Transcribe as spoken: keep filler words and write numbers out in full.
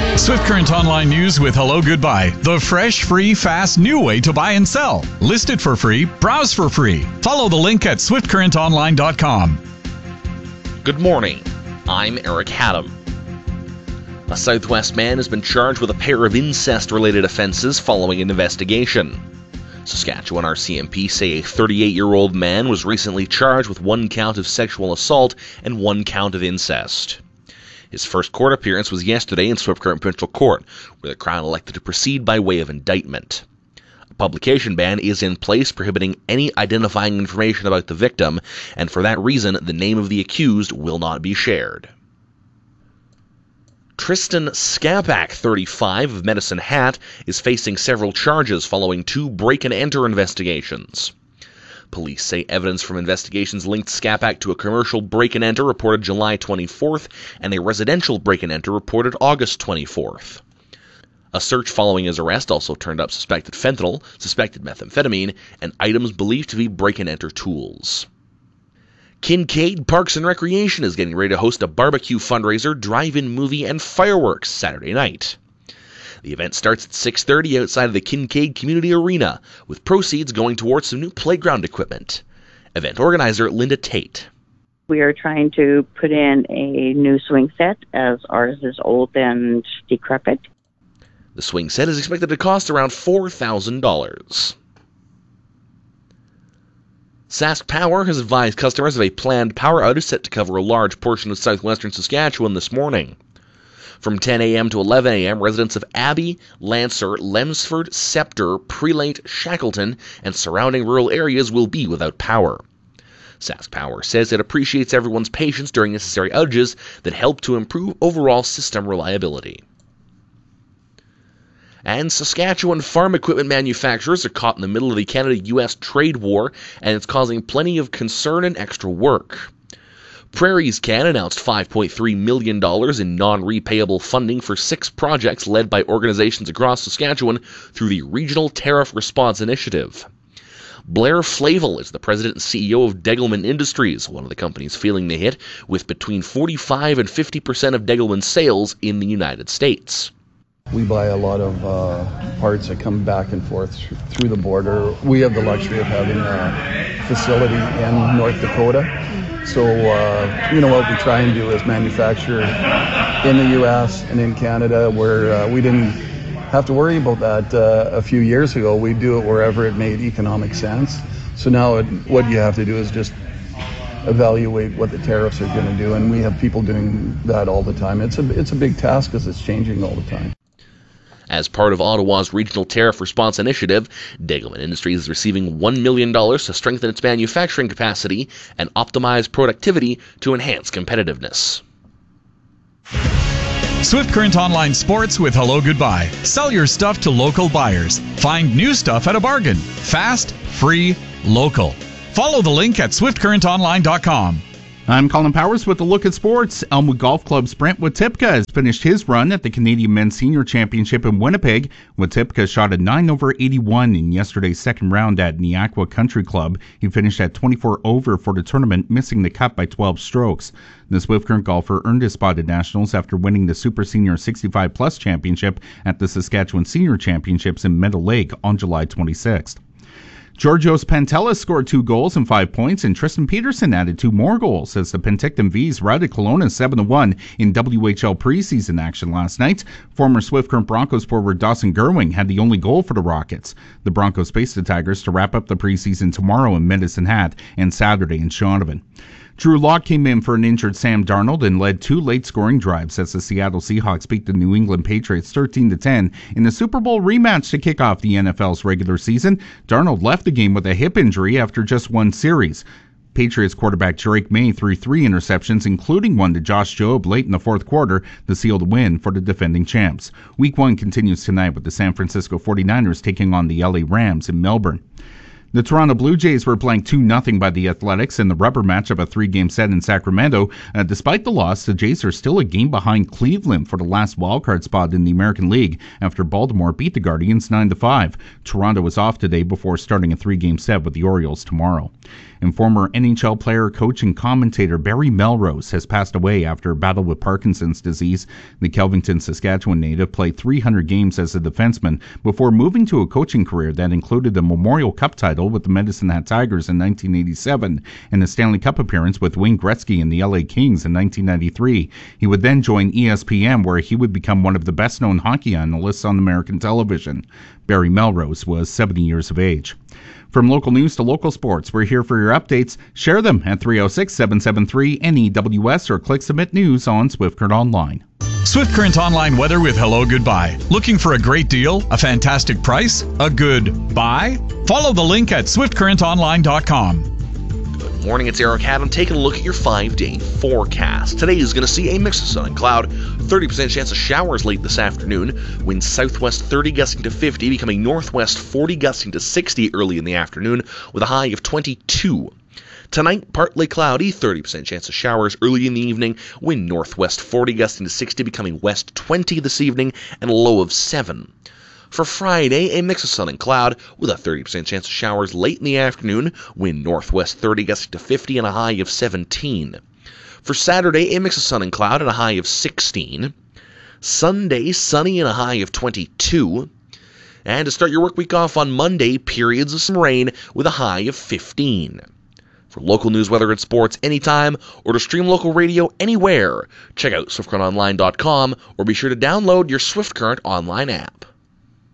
Swift Current Online News with Hello Goodbye. The fresh, free, fast, new way to buy and sell. List it for free. Browse for free. Follow the link at swift current online dot com. Good morning. I'm Eric Haddam. A Southwest man has been charged with a pair of incest-related offenses following an investigation. Saskatchewan R C M P say a thirty-eight-year-old man was recently charged with one count of sexual assault and one count of incest. His first court appearance was yesterday in Swift Current Provincial Court, where the Crown elected to proceed by way of indictment. A publication ban is in place prohibiting any identifying information about the victim, and for that reason, the name of the accused will not be shared. Tristan Skapak, thirty-five, of Medicine Hat, is facing several charges following two break-and-enter investigations. Police say evidence from investigations linked Skapak to a commercial break-and-enter reported July twenty-fourth and a residential break-and-enter reported August twenty-fourth. A search following his arrest also turned up suspected fentanyl, suspected methamphetamine, and items believed to be break-and-enter tools. Kincaid Parks and Recreation is getting ready to host a barbecue fundraiser, drive-in movie, and fireworks Saturday night. The event starts at six thirty outside of the Kincaid Community Arena, with proceeds going towards some new playground equipment. Event organizer Linda Tate. We are trying to put in a new swing set, as ours is old and decrepit. The swing set is expected to cost around four thousand dollars. Sask Power has advised customers of a planned power outage set to cover a large portion of southwestern Saskatchewan this morning. From ten a.m. to eleven a.m., residents of Abbey, Lancer, Lemsford, Scepter, Prelate, Shackleton, and surrounding rural areas will be without power. Sask Power says it appreciates everyone's patience during necessary outages that help to improve overall system reliability. And Saskatchewan farm equipment manufacturers are caught in the middle of the Canada-U S trade war, and it's causing plenty of concern and extra work. Prairies Can announced five point three million dollars in non-repayable funding for six projects led by organizations across Saskatchewan through the Regional Tariff Response Initiative. Blair Flavel is the president and C E O of Degelman Industries, one of the companies feeling the hit, with between forty-five and fifty percent of Degelman's sales in the United States. We buy a lot of uh, parts that come back and forth th- through the border. We have the luxury of having a facility in North Dakota. So, uh, you know, what we try and do is manufacture in the U S and in Canada, where uh, we didn't have to worry about that uh, a few years ago. We do it wherever it made economic sense. So now it, what you have to do is just evaluate what the tariffs are going to do, and we have people doing that all the time. It's a, it's a big task because it's changing all the time. As part of Ottawa's Regional Tariff Response Initiative, Degelman Industries is receiving one million dollars to strengthen its manufacturing capacity and optimize productivity to enhance competitiveness. Swift Current Online Sports with Hello Goodbye. Sell your stuff to local buyers. Find new stuff at a bargain. Fast, free, local. Follow the link at swift current online dot com. I'm Colin Powers with a look at sports. Elmwood Golf Club's Brent Watipka has finished his run at the Canadian Men's Senior Championship in Winnipeg. Watipka shot a nine over eighty-one in yesterday's second round at Neaqua Country Club. He finished at twenty-four over for the tournament, missing the cut by twelve strokes. The Swift Current golfer earned his spot at Nationals after winning the Super Senior sixty-five plus Championship at the Saskatchewan Senior Championships in Meadow Lake on July twenty-sixth. Georgios Pantelis scored two goals and five points, and Tristan Peterson added two more goals as the Penticton V's routed Kelowna seven to one in W H L preseason action last night. Former Swift Current Broncos forward Dawson Gerwing had the only goal for the Rockets. The Broncos face the Tigers to wrap up the preseason tomorrow in Medicine Hat and Saturday in Shaunavon. Drew Lock came in for an injured Sam Darnold and led two late scoring drives as the Seattle Seahawks beat the New England Patriots thirteen to ten in the Super Bowl rematch to kick off the N F L's regular season. Darnold left the game with a hip injury after just one series. Patriots quarterback Drake May threw three interceptions, including one to Josh Jobe late in the fourth quarter, to seal the win for the defending champs. Week one continues tonight with the San Francisco forty-niners taking on the L A Rams in Melbourne. The Toronto Blue Jays were playing two nothing by the Athletics in the rubber match of a three-game set in Sacramento. Uh, despite the loss, the Jays are still a game behind Cleveland for the last wildcard spot in the American League after Baltimore beat the Guardians nine to five. Toronto is off today before starting a three-game set with the Orioles tomorrow. And former N H L player, coach, and commentator Barry Melrose has passed away after a battle with Parkinson's disease. The Kelvington, Saskatchewan native played three hundred games as a defenseman before moving to a coaching career that included the Memorial Cup title with the Medicine Hat Tigers in nineteen eighty-seven and a Stanley Cup appearance with Wayne Gretzky and the L A Kings in nineteen ninety-three. He would then join E S P N, where he would become one of the best-known hockey analysts on American television. Barry Melrose was seventy years of age. From local news to local sports, we're here for your updates. Share them at three oh six, seven seven three, N E W S or click Submit News on Swift Current Online. Swift Current Online weather with Hello Goodbye. Looking for a great deal? A fantastic price? A good buy? Follow the link at swift current online dot com. Good morning, it's Eric Adam taking a look at your five-day forecast. Today is going to see a mix of sun and cloud, thirty percent chance of showers late this afternoon, winds southwest thirty gusting to fifty, becoming northwest forty gusting to sixty early in the afternoon with a high of twenty-two. Tonight, partly cloudy, thirty percent chance of showers early in the evening, wind northwest forty gusting to sixty, becoming west twenty this evening, and a low of seven. For Friday, a mix of sun and cloud with a thirty percent chance of showers late in the afternoon, wind northwest thirty gusting to fifty, and a high of seventeen. For Saturday, a mix of sun and cloud and a high of sixteen. Sunday, sunny and a high of twenty-two. And to start your work week off on Monday, periods of some rain with a high of fifteen. For local news, weather, and sports anytime, or to stream local radio anywhere, check out swift current online dot com or be sure to download your Swift Current online app.